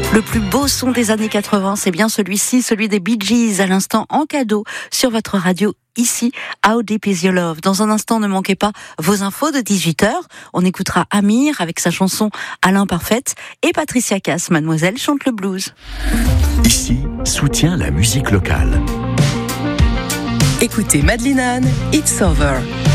Le plus beau son des années 80, c'est bien celui-ci, celui des Bee Gees, à l'instant en cadeau sur votre radio ici, How Deep Is Your Love. Dans un instant, ne manquez pas vos infos de 18h. On écoutera Amir avec sa chanson À l'imparfaite et Patricia Cass, Mademoiselle chante le blues. Ici, soutient la musique locale. Écoutez Madeline Anne, It's Over.